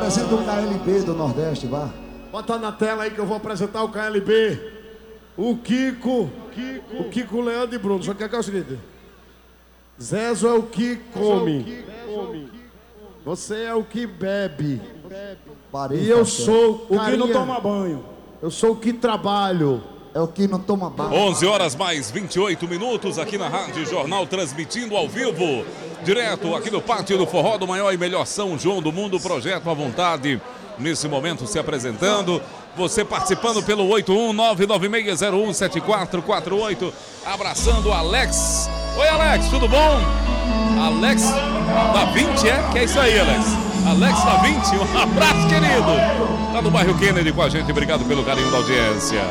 Apresenta o KLB do Nordeste, vá. Bota na tela aí que eu vou apresentar o KLB. O Kiko Leandro e Bruno. Só que é o seguinte: Zezo é o que come. Você é o que bebe. E eu sou o que não toma banho. Eu sou o que trabalho. É o que não toma banho. 11 horas mais 28 minutos aqui na Rádio Jornal, transmitindo ao vivo, direto aqui do Pátio do Forró do maior e melhor São João do mundo, Projeto à Vontade, nesse momento se apresentando. Você participando pelo 81996017448, abraçando o Alex. Oi, Alex, tudo bom? Alex da 20, Que é isso aí, Alex. Alex da 20, um abraço, querido. Tá no bairro Kennedy com a gente, obrigado pelo carinho da audiência.